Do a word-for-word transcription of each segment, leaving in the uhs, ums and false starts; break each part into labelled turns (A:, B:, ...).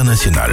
A: internationale.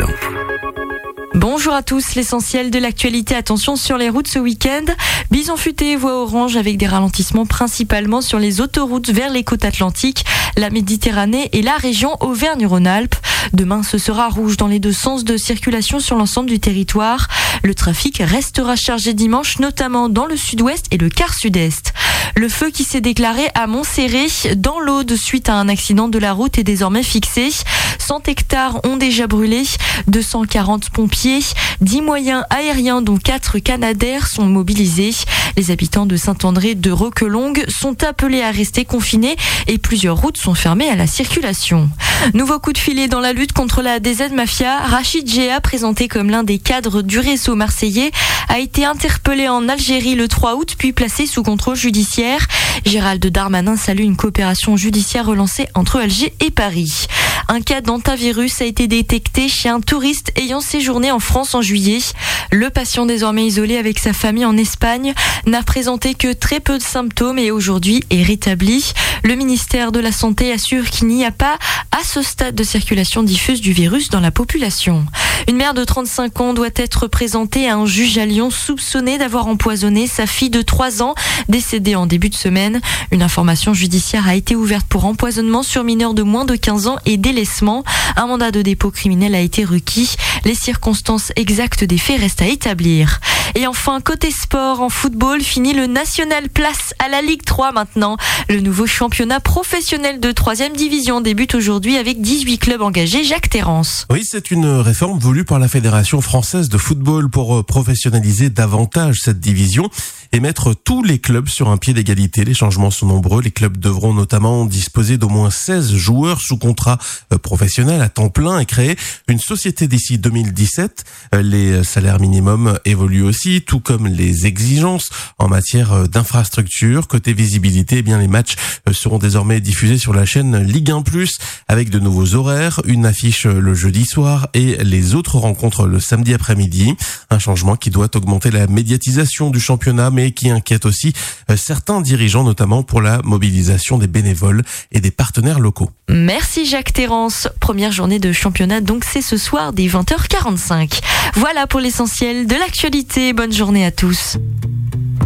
B: Bonjour à tous, l'essentiel de l'actualité. Attention sur les routes ce week-end. Bison futé, voie orange avec des ralentissements principalement sur les autoroutes vers les côtes atlantiques, la Méditerranée et la région Auvergne-Rhône-Alpes. Demain, ce sera rouge dans les deux sens de circulation sur l'ensemble du territoire. Le trafic restera chargé dimanche, notamment dans le sud-ouest et le quart sud-est. Le feu qui s'est déclaré à Montserré, dans l'Aude, suite à un accident de la route, est désormais fixé. cent hectares ont déjà brûlé, deux cent quarante pompiers, dix moyens aériens dont quatre Canadair sont mobilisés. Les habitants de Saint-André de Roquelongue sont appelés à rester confinés et plusieurs routes sont fermées à la circulation. Nouveau coup de filet dans la lutte contre la D Z Mafia. Rachid Géa, présenté comme l'un des cadres du réseau marseillais, a été interpellé en Algérie le trois août puis placé sous contrôle judiciaire. Gérald Darmanin salue une coopération judiciaire relancée entre Alger et Paris. Un cas d'hantavirus a été détecté chez un touriste ayant séjourné en France en juillet. Le patient, désormais isolé avec sa famille en Espagne, n'a présenté que très peu de symptômes et aujourd'hui est rétabli. Le ministère de la Santé assure qu'il n'y a pas, à ce stade, de circulation diffuse du virus dans la population. Une mère de trente-cinq ans doit être présentée à un juge à Lyon soupçonnée d'avoir empoisonné sa fille de trois ans, décédée en début de semaine. Une information judiciaire a été ouverte pour empoisonnement sur mineur de moins de quinze ans et délaissement. Un mandat de dépôt criminel a été requis. Les circonstances exactes des faits restent à établir. Et enfin, côté sport, en football, fini le national, place à la Ligue trois maintenant. Le nouveau championnat professionnel de troisième division débute aujourd'hui avec dix-huit clubs engagés. Jacques Terrance.
C: Oui, c'est une réforme voulue par la Fédération française de football pour professionnaliser davantage cette division et mettre tous les clubs sur un pied d'égalité. Les changements sont nombreux. Les clubs devront notamment disposer d'au moins seize joueurs sous contrat professionnel à temps plein et créer une société d'ici deux mille dix-sept. Les salaires minimums évoluent aussi, tout comme les exigences en matière d'infrastructure. Côté visibilité, eh bien les matchs seront désormais diffusés sur la chaîne Ligue un plus, avec de nouveaux horaires, une affiche le jeudi soir et les autres rencontres le samedi après-midi. Un changement qui doit augmenter la médiatisation du championnat, mais qui inquiète aussi certains dirigeants, notamment pour la mobilisation des bénévoles et des partenaires locaux.
B: Merci Jacques Terrance. Première journée de championnat, donc c'est ce soir dès vingt heures quarante-cinq. Voilà pour l'essentiel de l'actualité. Bonne journée à tous.